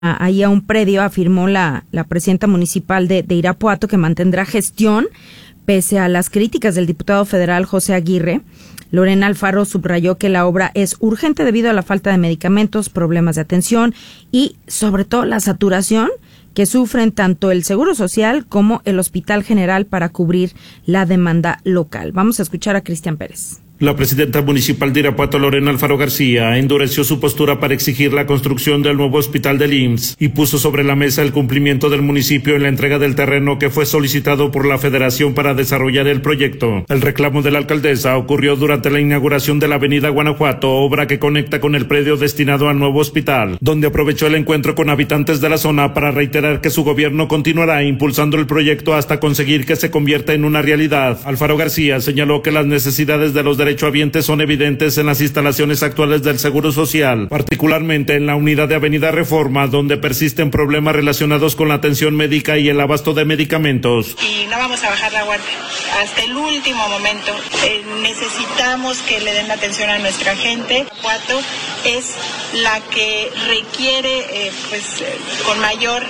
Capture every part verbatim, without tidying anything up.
ahí a un predio, afirmó la, la presidenta municipal de, de Irapuato, que mantendrá gestión pese a las críticas del diputado federal José Aguirre. Lorena Alfaro subrayó que la obra es urgente debido a la falta de medicamentos, problemas de atención y sobre todo la saturación que sufren tanto el Seguro Social como el Hospital General para cubrir la demanda local. Vamos a escuchar a Cristian Pérez. La presidenta municipal de Irapuato, Lorena Alfaro García, endureció su postura para exigir la construcción del nuevo hospital del I M S S y puso sobre la mesa el cumplimiento del municipio en la entrega del terreno que fue solicitado por la Federación para desarrollar el proyecto. El reclamo de la alcaldesa ocurrió durante la inauguración de la avenida Guanajuato, obra que conecta con el predio destinado al nuevo hospital, donde aprovechó el encuentro con habitantes de la zona para reiterar que su gobierno continuará impulsando el proyecto hasta conseguir que se convierta en una realidad. Alfaro García señaló que las necesidades de los derechos derechohabientes son evidentes en las instalaciones actuales del Seguro Social, particularmente en la unidad de Avenida Reforma, donde persisten problemas relacionados con la atención médica y el abasto de medicamentos. Y no vamos a bajar la guardia hasta el último momento. Eh, necesitamos que le den la atención a nuestra gente. Irapuato es la que requiere eh, pues eh, con mayor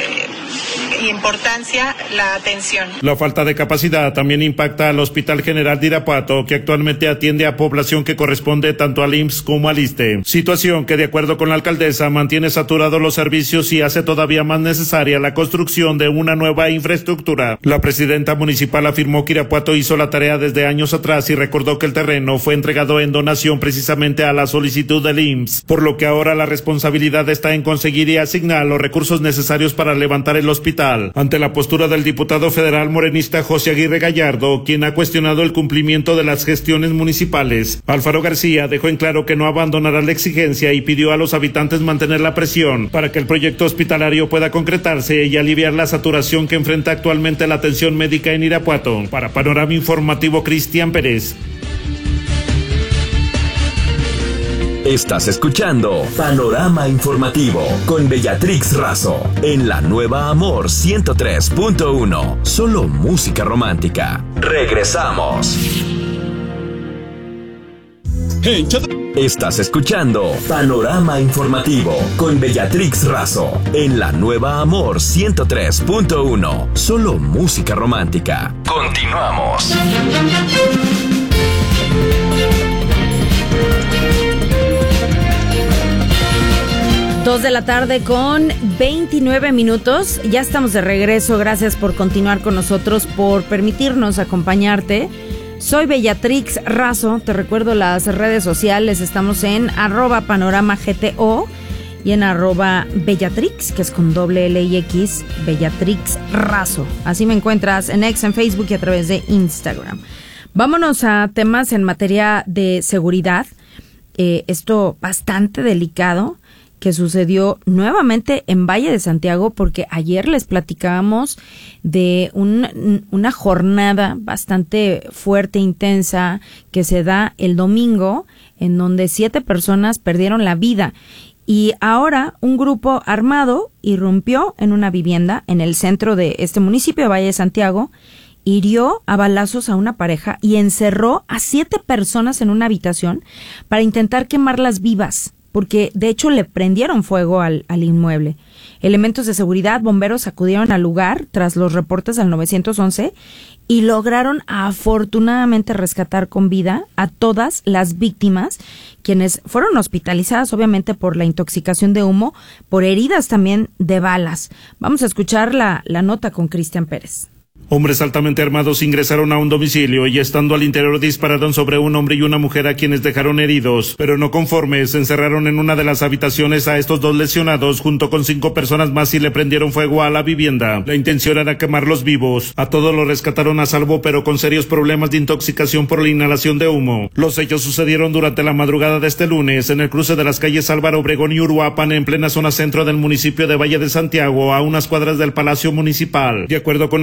eh, importancia la atención. La falta de capacidad también impacta al Hospital General de Irapuato, que actualmente atiende a población que corresponde tanto al I M S S como al ISSSTE. Situación que, de acuerdo con la alcaldesa, mantiene saturados los servicios y hace todavía más necesaria la construcción de una nueva infraestructura. La presidenta municipal afirmó que Irapuato hizo la tarea desde años atrás y recordó que el terreno fue entregado en donación precisamente a la solicitud del I M S S, por lo que ahora la responsabilidad está en conseguir y asignar los recursos necesarios para levantar el hospital. Ante la postura del diputado federal morenista José Aguirre Gallardo, quien ha cuestionado el cumplimiento de las gestiones municipales, Alfaro García dejó en claro que no abandonará la exigencia y pidió a los habitantes mantener la presión para que el proyecto hospitalario pueda concretarse y aliviar la saturación que enfrenta actualmente la atención médica en Irapuato. Para Panorama Informativo, Cristian Pérez. Estás escuchando Panorama Informativo con Bellatrix Razo en la nueva Amor ciento tres punto uno. Solo música romántica. Regresamos. Estás escuchando Panorama Informativo con Bellatrix Razo en la nueva Amor ciento tres punto uno. Solo música romántica. Continuamos. Dos de la tarde con veintinueve minutos. Ya estamos de regreso. Gracias por continuar con nosotros, por permitirnos acompañarte. Soy Bellatrix Razo. Te recuerdo las redes sociales. Estamos en arroba panorama gto y en arroba Bellatrix, que es con doble L y X, Bellatrix Razo. Así me encuentras en X, en Facebook y a través de Instagram. Vámonos a temas en materia de seguridad. Eh, esto bastante delicado que sucedió nuevamente en Valle de Santiago, porque ayer les platicábamos de un, una jornada bastante fuerte, intensa, que se da el domingo, en donde siete personas perdieron la vida. Y ahora un grupo armado irrumpió en una vivienda en el centro de este municipio de Valle de Santiago, hirió a balazos a una pareja y encerró a siete personas en una habitación para intentar quemarlas vivas, porque de hecho le prendieron fuego al, al inmueble. Elementos de seguridad, bomberos acudieron al lugar tras los reportes al nueve once y lograron afortunadamente rescatar con vida a todas las víctimas, quienes fueron hospitalizadas obviamente por la intoxicación de humo, por heridas también de balas. Vamos a escuchar la, la nota con Cristian Pérez. Hombres altamente armados ingresaron a un domicilio y estando al interior dispararon sobre un hombre y una mujer a quienes dejaron heridos, pero no conformes, encerraron en una de las habitaciones a estos dos lesionados junto con cinco personas más y le prendieron fuego a la vivienda. La intención era quemarlos vivos. A todos los rescataron a salvo, pero con serios problemas de intoxicación por la inhalación de humo. Los hechos sucedieron durante la madrugada de este lunes en el cruce de las calles Álvaro Obregón y Uruapan, en plena zona centro del municipio de Valle de Santiago, a unas cuadras del Palacio Municipal. De acuerdo con autoridades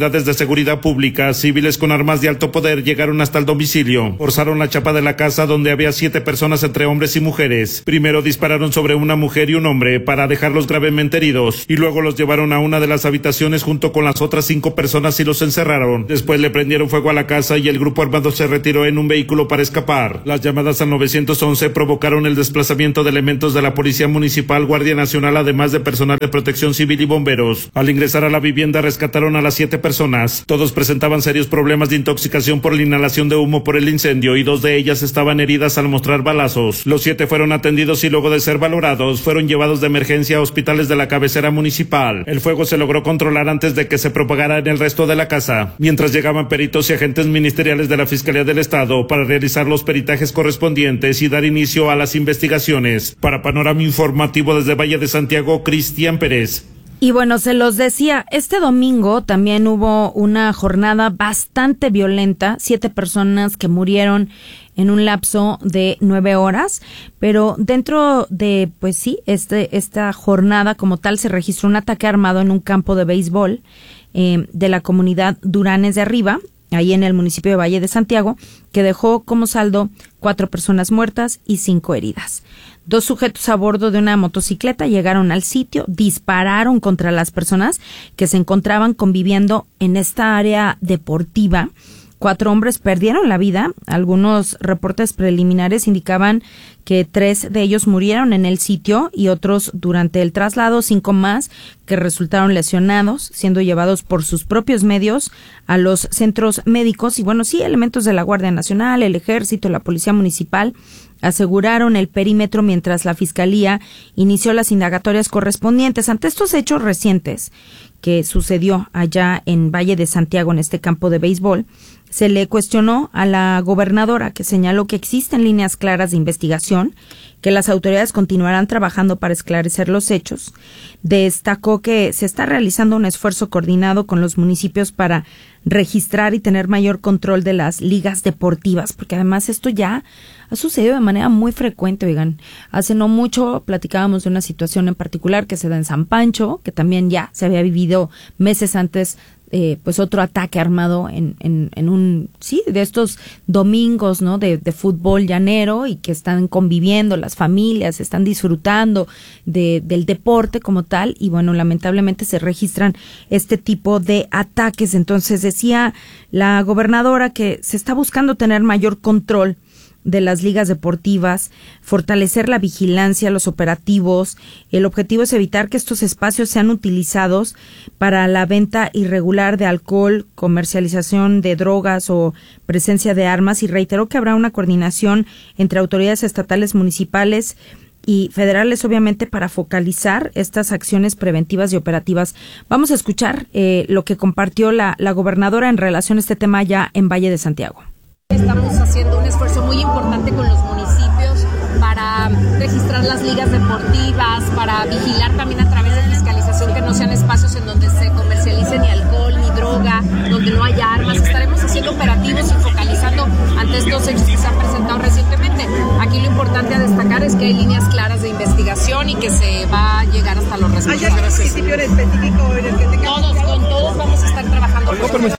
unidades de seguridad pública, civiles con armas de alto poder llegaron hasta el domicilio. Forzaron la chapa de la casa donde había siete personas entre hombres y mujeres. Primero dispararon sobre una mujer y un hombre para dejarlos gravemente heridos y luego los llevaron a una de las habitaciones junto con las otras cinco personas y los encerraron. Después le prendieron fuego a la casa y el grupo armado se retiró en un vehículo para escapar. Las llamadas al nueve once provocaron el desplazamiento de elementos de la Policía Municipal, Guardia Nacional, además de personal de protección civil y bomberos. Al ingresar a la vivienda rescataron a las siete personas. Todos presentaban serios problemas de intoxicación por la inhalación de humo por el incendio y dos de ellas estaban heridas al mostrar balazos. Los siete fueron atendidos y luego de ser valorados fueron llevados de emergencia a hospitales de la cabecera municipal. El fuego se logró controlar antes de que se propagara en el resto de la casa, mientras llegaban peritos y agentes ministeriales de la Fiscalía del Estado para realizar los peritajes correspondientes y dar inicio a las investigaciones. Para Panorama Informativo desde Valle de Santiago, Cristian Pérez. Y bueno, se los decía, este domingo también hubo una jornada bastante violenta, siete personas que murieron en un lapso de nueve horas, pero dentro de, pues sí, este esta jornada como tal se registró un ataque armado en un campo de béisbol eh, de la comunidad Duranes de Arriba, ahí en el municipio de Valle de Santiago, que dejó como saldo cuatro personas muertas y cinco heridas. Dos sujetos a bordo de una motocicleta llegaron al sitio, dispararon contra las personas que se encontraban conviviendo en esta área deportiva. Cuatro hombres perdieron la vida. Algunos reportes preliminares indicaban que tres de ellos murieron en el sitio y otros durante el traslado, cinco más que resultaron lesionados, siendo llevados por sus propios medios a los centros médicos. Y bueno, sí, elementos de la Guardia Nacional, el Ejército, la Policía Municipal aseguraron el perímetro mientras la Fiscalía inició las indagatorias correspondientes ante estos hechos recientes que sucedió allá en Valle de Santiago, en este campo de béisbol. Se le cuestionó a la gobernadora, que señaló que existen líneas claras de investigación, que las autoridades continuarán trabajando para esclarecer los hechos. Destacó que se está realizando un esfuerzo coordinado con los municipios para registrar y tener mayor control de las ligas deportivas, porque además esto ya ha sucedido de manera muy frecuente, oigan. Hace no mucho platicábamos de una situación en particular que se da en San Pancho, que también ya se había vivido meses antes, eh, pues otro ataque armado en, en, en un, sí, de estos domingos, ¿no? De, de fútbol llanero y que están conviviendo las familias, están disfrutando de, del deporte como tal y bueno, lamentablemente se registran este tipo de ataques. Entonces decía la gobernadora que se está buscando tener mayor control de las ligas deportivas, fortalecer la vigilancia, los operativos. El objetivo es evitar que estos espacios sean utilizados para la venta irregular de alcohol, comercialización de drogas o presencia de armas, y reiteró que habrá una coordinación entre autoridades estatales, municipales y federales, obviamente, para focalizar estas acciones preventivas y operativas. Vamos a escuchar eh, lo que compartió la, la gobernadora en relación a este tema ya en Valle de Santiago. Estamos haciendo un esfuerzo muy importante con los municipios para registrar las ligas deportivas, para vigilar también a través de fiscalización que no sean espacios en donde se comercialice ni alcohol ni droga, donde no haya armas. Estaremos haciendo operativos y focalizando ante estos hechos que se han presentado recientemente. Aquí lo importante a destacar es que hay líneas claras de investigación y que se va a llegar hasta los responsables. ¿Hay algún municipio en específico en el que tenga... Todos, con todos vamos a estar trabajando.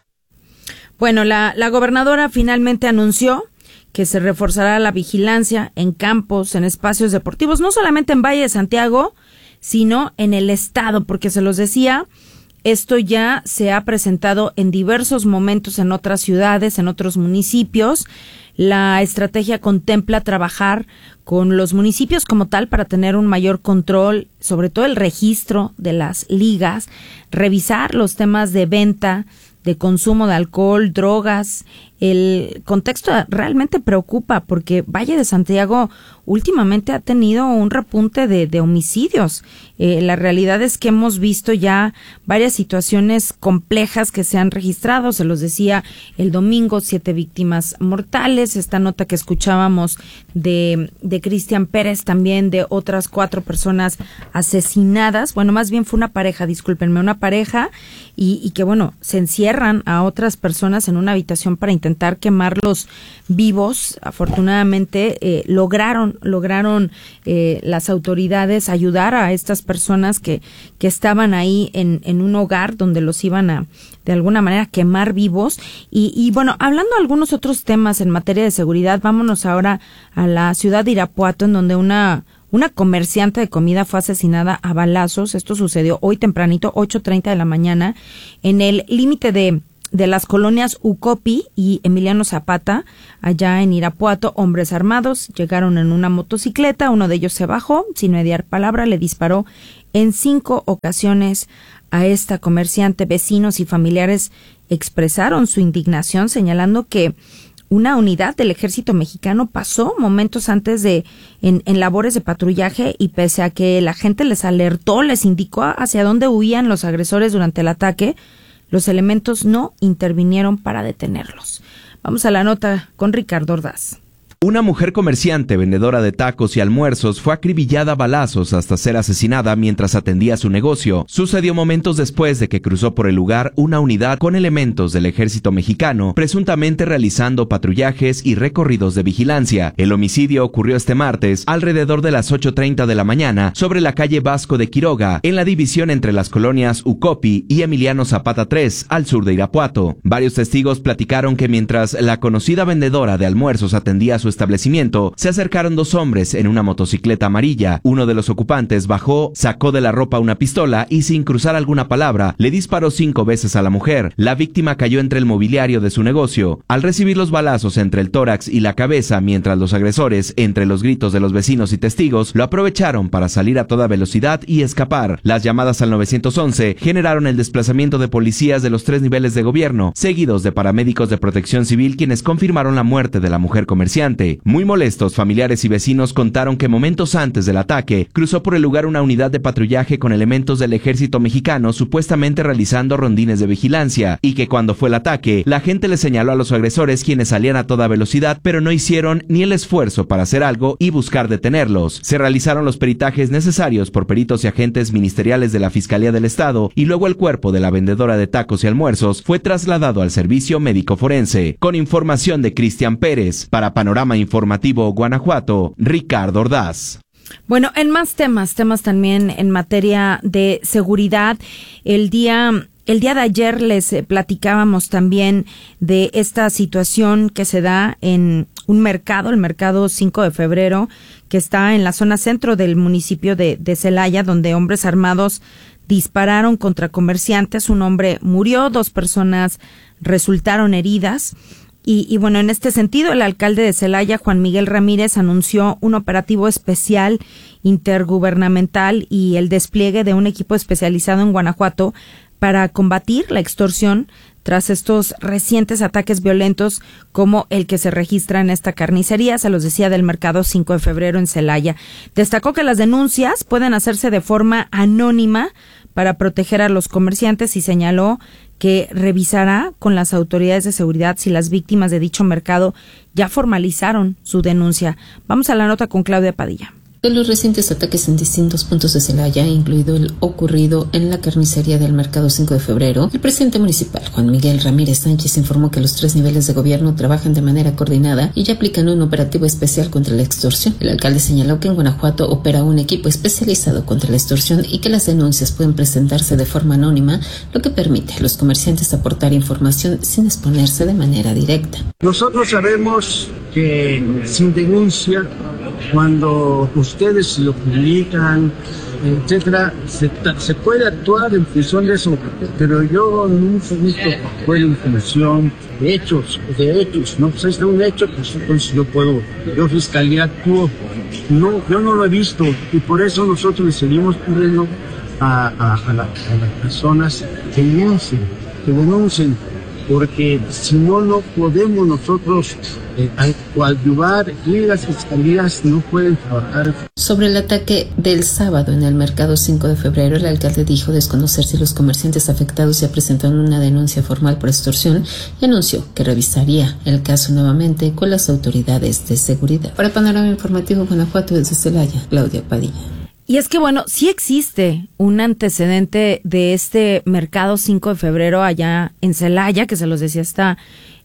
Bueno, la, la gobernadora finalmente anunció que se reforzará la vigilancia en campos, en espacios deportivos, no solamente en Valle de Santiago, sino en el estado, porque se los decía, esto ya se ha presentado en diversos momentos en otras ciudades, en otros municipios. La estrategia contempla trabajar con los municipios como tal para tener un mayor control, sobre todo el registro de las ligas, revisar los temas de venta, de consumo de alcohol, drogas. El contexto realmente preocupa porque Valle de Santiago últimamente ha tenido un repunte de, de homicidios. Eh, la realidad es que hemos visto ya varias situaciones complejas que se han registrado. Se los decía el domingo, siete víctimas mortales. Esta nota que escuchábamos de, de Cristian Pérez, también de otras cuatro personas asesinadas. Bueno, más bien fue una pareja, discúlpenme, una pareja y, y que bueno, se encierran a otras personas en una habitación para intentar intentar quemarlos vivos. Afortunadamente eh, lograron, lograron eh, las autoridades ayudar a estas personas que, que estaban ahí en, en un hogar donde los iban a, de alguna manera, quemar vivos. Y, y bueno, hablando de algunos otros temas en materia de seguridad, vámonos ahora a la ciudad de Irapuato, en donde una Una comerciante de comida fue asesinada a balazos. Esto sucedió hoy tempranito, ocho treinta de la mañana, en el límite de, de las colonias Ucopi y Emiliano Zapata, allá en Irapuato. Hombres armados llegaron en una motocicleta, uno de ellos se bajó, sin mediar palabra, le disparó en cinco ocasiones a esta comerciante. Vecinos y familiares expresaron su indignación, señalando que una unidad del ejército mexicano pasó momentos antes de en, en labores de patrullaje, y pese a que la gente les alertó, les indicó hacia dónde huían los agresores durante el ataque, los elementos no intervinieron para detenerlos. Vamos a la nota con Ricardo Ordaz. Una mujer comerciante, vendedora de tacos y almuerzos, fue acribillada a balazos hasta ser asesinada mientras atendía su negocio. Sucedió momentos después de que cruzó por el lugar una unidad con elementos del ejército mexicano, presuntamente realizando patrullajes y recorridos de vigilancia. El homicidio ocurrió este martes, alrededor de las ocho treinta de la mañana, sobre la calle Vasco de Quiroga, en la división entre las colonias Ucopi y Emiliano Zapata tres, al sur de Irapuato. Varios testigos platicaron que mientras la conocida vendedora de almuerzos atendía su establecimiento, se acercaron dos hombres en una motocicleta amarilla. Uno de los ocupantes bajó, sacó de la ropa una pistola y, sin cruzar alguna palabra, le disparó cinco veces a la mujer. La víctima cayó entre el mobiliario de su negocio. Al recibir los balazos entre el tórax y la cabeza, mientras los agresores, entre los gritos de los vecinos y testigos, lo aprovecharon para salir a toda velocidad y escapar. Las llamadas al nueve once generaron el desplazamiento de policías de los tres niveles de gobierno, seguidos de paramédicos de protección civil, quienes confirmaron la muerte de la mujer comerciante. Muy molestos, familiares y vecinos contaron que momentos antes del ataque cruzó por el lugar una unidad de patrullaje con elementos del ejército mexicano, supuestamente realizando rondines de vigilancia, y que cuando fue el ataque, la gente le señaló a los agresores, quienes salían a toda velocidad, pero no hicieron ni el esfuerzo para hacer algo y buscar detenerlos. Se realizaron los peritajes necesarios por peritos y agentes ministeriales de la Fiscalía del Estado, y luego el cuerpo de la vendedora de tacos y almuerzos fue trasladado al servicio médico forense. Con información de Cristian Pérez, para Panorama Informativo Guanajuato, Ricardo Ordaz. Bueno, en más temas, temas también en materia de seguridad, el día... El día de ayer les platicábamos también de esta situación que se da en un mercado, el mercado cinco de febrero, que está en la zona centro del municipio de, de Celaya, donde hombres armados dispararon contra comerciantes. Un hombre murió, dos personas resultaron heridas. Y, y bueno, en este sentido, el alcalde de Celaya, Juan Miguel Ramírez, anunció un operativo especial intergubernamental y el despliegue de un equipo especializado en Guanajuato para combatir la extorsión tras estos recientes ataques violentos como el que se registra en esta carnicería, se los decía, del mercado cinco de febrero en Celaya. Destacó que las denuncias pueden hacerse de forma anónima para proteger a los comerciantes y señaló que revisará con las autoridades de seguridad si las víctimas de dicho mercado ya formalizaron su denuncia. Vamos a la nota con Claudia Padilla. De los recientes ataques en distintos puntos de Celaya, incluido el ocurrido en la carnicería del mercado cinco de febrero, el presidente municipal, Juan Miguel Ramírez Sánchez, informó que los tres niveles de gobierno trabajan de manera coordinada y ya aplican un operativo especial contra la extorsión. El alcalde señaló que en Guanajuato opera un equipo especializado contra la extorsión y que las denuncias pueden presentarse de forma anónima, lo que permite a los comerciantes aportar información sin exponerse de manera directa. Nosotros sabemos que sin denuncia, cuando ustedes lo publican, etcétera, se, se puede actuar en función de eso, pero yo nunca he visto que fue información de hechos, de hechos, ¿no? Pues es un hecho, pues entonces yo puedo, yo fiscalía actúo, no, yo no lo he visto, y por eso nosotros le seguimos pidiendo a, a, a, la, a las personas que denuncien, que denuncien, porque si no, no podemos nosotros eh, coadyuvar y las fiscalías no pueden trabajar. Sobre el ataque del sábado en el mercado cinco de febrero, el alcalde dijo desconocer si los comerciantes afectados ya presentaron una denuncia formal por extorsión y anunció que revisaría el caso nuevamente con las autoridades de seguridad. Para Panorama Informativo Guanajuato, desde Celaya, Claudia Padilla. Y es que, bueno, sí existe un antecedente de este mercado cinco de febrero allá en Celaya, que se los decía, está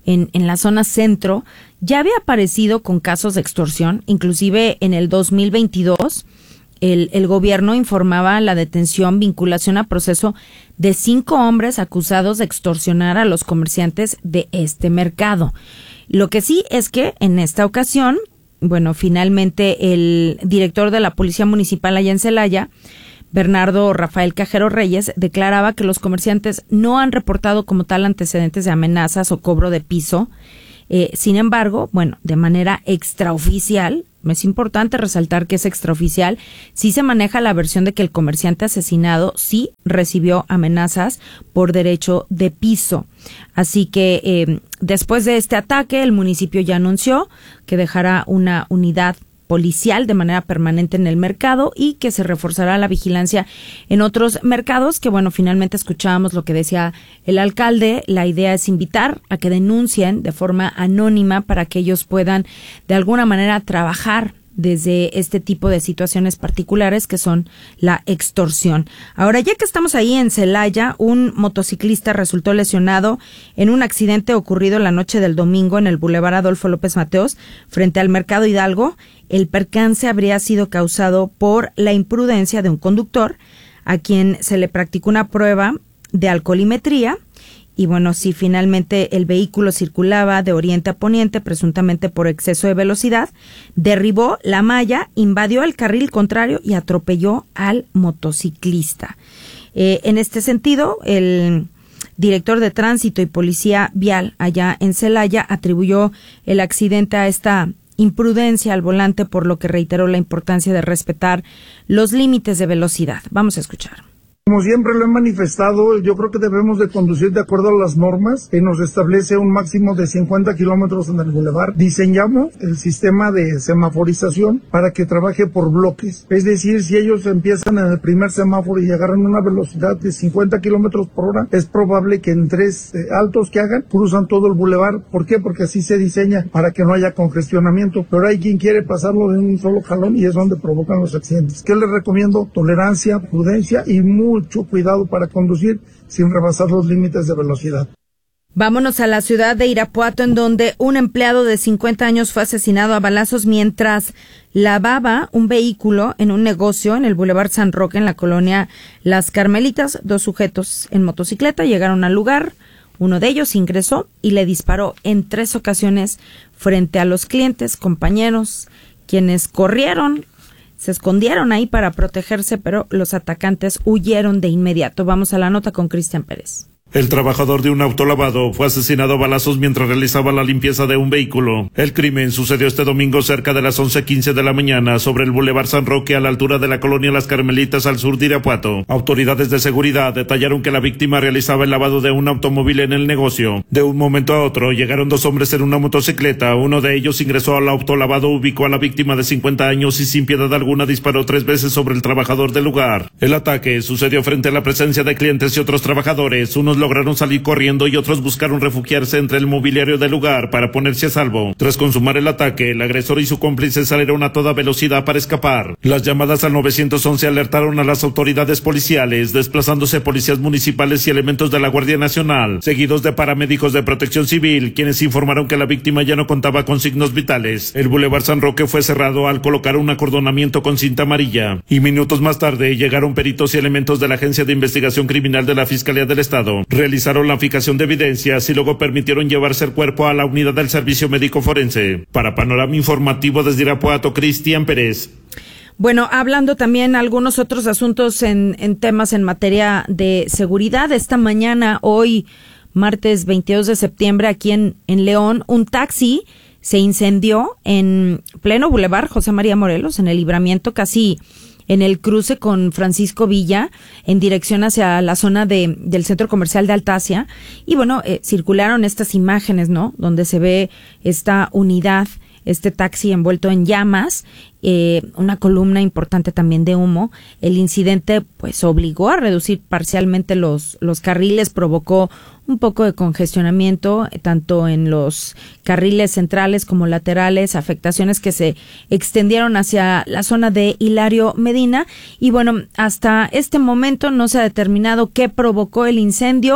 en, en la zona centro, ya había aparecido con casos de extorsión. Inclusive en el dos mil veintidós, el, el gobierno informaba la detención, vinculación a proceso de cinco hombres acusados de extorsionar a los comerciantes de este mercado. Lo que sí es que en esta ocasión, bueno, finalmente el director de la Policía Municipal allá en Celaya, Bernardo Rafael Cajero Reyes, declaraba que los comerciantes no han reportado como tal antecedentes de amenazas o cobro de piso. Eh, sin embargo, bueno, de manera extraoficial, es importante resaltar que es extraoficial, sí se maneja la versión de que el comerciante asesinado sí recibió amenazas por derecho de piso. Así que eh, después de este ataque, el municipio ya anunció que dejará una unidad policial de manera permanente en el mercado y que se reforzará la vigilancia en otros mercados, que bueno, finalmente escuchábamos lo que decía el alcalde. La idea es invitar a que denuncien de forma anónima para que ellos puedan de alguna manera trabajar desde este tipo de situaciones particulares que son la extorsión. Ahora, ya que estamos ahí en Celaya, un motociclista resultó lesionado en un accidente ocurrido la noche del domingo en el Boulevard Adolfo López Mateos, frente al Mercado Hidalgo. El percance habría sido causado por la imprudencia de un conductor a quien se le practicó una prueba de alcoholimetría. Y bueno, si finalmente el vehículo circulaba de oriente a poniente, presuntamente por exceso de velocidad, derribó la malla, invadió el carril contrario y atropelló al motociclista. Eh, en este sentido, el director de Tránsito y Policía Vial allá en Celaya atribuyó el accidente a esta imprudencia al volante, por lo que reiteró la importancia de respetar los límites de velocidad. Vamos a escuchar. Como siempre lo he manifestado, yo creo que debemos de conducir de acuerdo a las normas que nos establece un máximo de cincuenta kilómetros en el bulevar. Diseñamos el sistema de semaforización para que trabaje por bloques. Es decir, si ellos empiezan en el primer semáforo y agarran una velocidad de cincuenta kilómetros por hora, es probable que en tres eh, altos que hagan, cruzan todo el bulevar. ¿Por qué? Porque así se diseña para que no haya congestionamiento. Pero hay quien quiere pasarlo de un solo jalón y es donde provocan los accidentes. ¿Qué les recomiendo? Tolerancia, prudencia y muy mucho cuidado para conducir sin rebasar los límites de velocidad. Vámonos a la ciudad de Irapuato, en donde un empleado de cincuenta años fue asesinado a balazos mientras lavaba un vehículo en un negocio en el Boulevard San Roque, en la colonia Las Carmelitas. Dos sujetos en motocicleta llegaron al lugar. Uno de ellos ingresó y le disparó en tres ocasiones frente a los clientes, compañeros, quienes corrieron. Se escondieron ahí para protegerse, pero los atacantes huyeron de inmediato. Vamos a la nota con Cristian Pérez. El trabajador de un autolavado fue asesinado a balazos mientras realizaba la limpieza de un vehículo. El crimen sucedió este domingo cerca de las once quince de la mañana sobre el Boulevard San Roque, a la altura de la colonia Las Carmelitas, al sur de Irapuato. Autoridades de seguridad detallaron que la víctima realizaba el lavado de un automóvil en el negocio. De un momento a otro llegaron dos hombres en una motocicleta. Uno de ellos ingresó al autolavado, ubicó a la víctima de cincuenta años y sin piedad alguna disparó tres veces sobre el trabajador del lugar. El ataque sucedió frente a la presencia de clientes y otros trabajadores. Unos lograron salir corriendo y otros buscaron refugiarse entre el mobiliario del lugar para ponerse a salvo. Tras consumar el ataque, el agresor y su cómplice salieron a toda velocidad para escapar. Las llamadas al nueve once alertaron a las autoridades policiales, desplazándose policías municipales y elementos de la Guardia Nacional, seguidos de paramédicos de Protección Civil, quienes informaron que la víctima ya no contaba con signos vitales. El Boulevard San Roque fue cerrado al colocar un acordonamiento con cinta amarilla, y minutos más tarde llegaron peritos y elementos de la Agencia de Investigación Criminal de la Fiscalía del Estado. Realizaron la fijación de evidencias y luego permitieron llevarse el cuerpo a la unidad del Servicio Médico Forense. Para Panorama Informativo desde Irapuato, Cristian Pérez. Bueno, hablando también algunos otros asuntos en, en temas en materia de seguridad. Esta mañana, hoy, martes veintidós de septiembre, aquí en, en León, un taxi se incendió en pleno Boulevard José María Morelos, en el libramiento, casi en el cruce con Francisco Villa, en dirección hacia la zona de del centro comercial de Altasia. Y bueno, eh, circularon estas imágenes, ¿no?, donde se ve esta unidad, este taxi envuelto en llamas, eh, una columna importante también de humo. El incidente pues obligó a reducir parcialmente los los carriles, provocó un poco de congestionamiento, tanto en los carriles centrales como laterales, afectaciones que se extendieron hacia la zona de Hilario Medina. Y bueno, hasta este momento no se ha determinado qué provocó el incendio.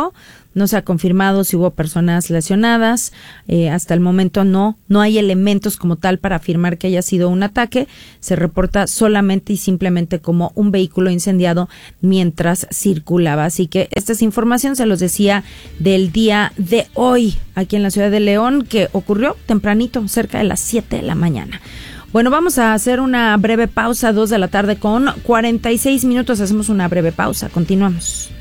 No se ha confirmado si hubo personas lesionadas. Eh, hasta el momento no, no hay elementos como tal para afirmar que haya sido un ataque. Se reporta solamente y simplemente como un vehículo incendiado mientras circulaba. Así que esta es información, se los decía, del día de hoy aquí en la ciudad de León, que ocurrió tempranito, cerca de las siete de la mañana. Bueno, vamos a hacer una breve pausa, dos de la tarde con cuarenta y seis minutos. Hacemos una breve pausa, continuamos.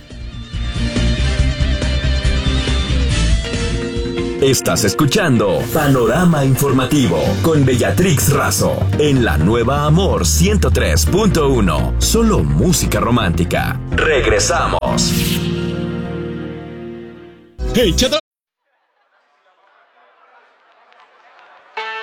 Estás escuchando Panorama Informativo con Bellatrix Razo en la nueva Amor ciento tres punto uno. Solo música romántica. Regresamos. Hey, Cheddar,